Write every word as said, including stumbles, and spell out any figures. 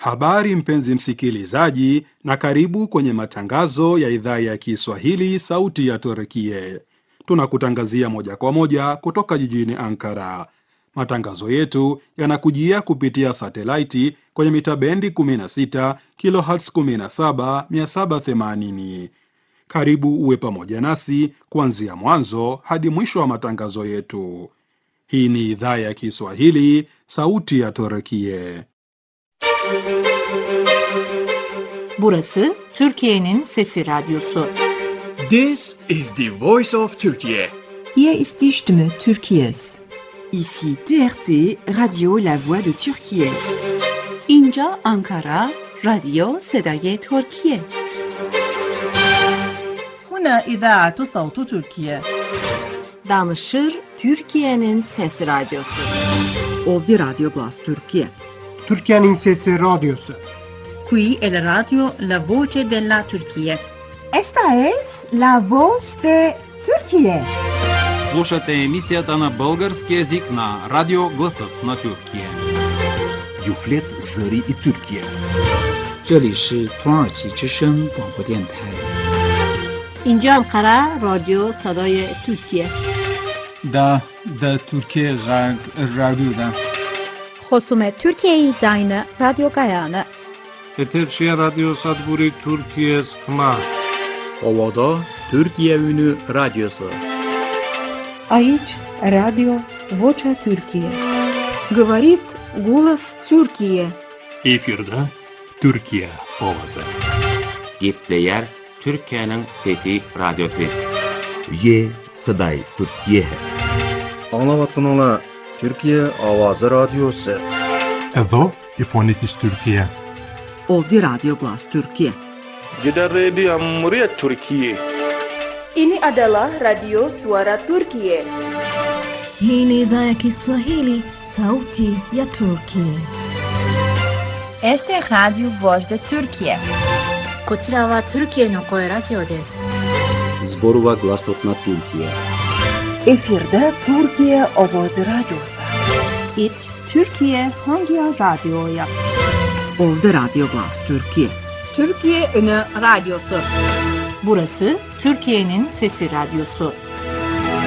Habari mpenzi msikilizaji, na karibu kwenye matangazo ya idhaa ya Kiswahili sauti ya Turkie. Tunakutangazia moja kwa moja kutoka jijini Ankara. Matangazo yetu yanakujia kupitia satelaiti kwenye mita bendi kumi na sita kilohertz kumi na saba mia saba themanini. Karibu uwe pamoja nasi kuanzia mwanzo hadi mwisho wa matangazo yetu. Hii ni idhaa ya Kiswahili sauti ya Turkie. Burası Türkiye'nin Sesi Radyosu. This is the voice of Turkey. Hier ist die Stimme Türkiye's. Ici T R T, Radio La Voix de Türkiye. اینجا Ankara, Radio صدای ترکیه. هنا إذاعة صوت تركيا. Danışır Türkiye'nin Sesi Radyosu. Ovdje Radio Glas Türkiye. Türkiye'nin Sesi Radyosu. Qui è la radio La Voce della Turchia. Esta es La Voz de Türkiye. Слушате емисията на български език на Радио Гласът на Türkiye. Юфлет Зари и Türkiye. 这里是土耳其之声广播电台。 اینجا Ankara, رادیو صدای ترکیه. دا دا ترکیه غرب رادیو دا. خصوم ترکیه زاین رادیو گایانه. Eterşehir Radyo Sadburi Türkiye Sıkma. Ovada Türkiye Ünü Radyosu. Aici Radio Vocea Türkiye. Говорит голос Türkiye. Efirde Türkiye Ovası. Gepleyer Türkiye'nin Fethi Radyosu. Ye Saday Türkiye. Anlavatınla Türkiye Avazı Radyosu. Evo İfonitis Türkiye. Ovdje Radio Glas Türkiye. Jeda Radio Cumhuriyet Türkiye. Ini adalah Radio Suara Turkiye. Hii ni idhaa ya Kiswahili, sauti ya Turkiye. Este es Radio Voz de Türkiye. こちらはトルキエの声ラジオです。 Zborova Glasot na Türkiye. Efirde Türkiye Avazı Radyosu. It Türkiye Hangi Radyo'ya? Ovdje Radio Glas Türkiye. Türkiye Ünü Radyosu. Burası Türkiye'nin Sesi Radyosu.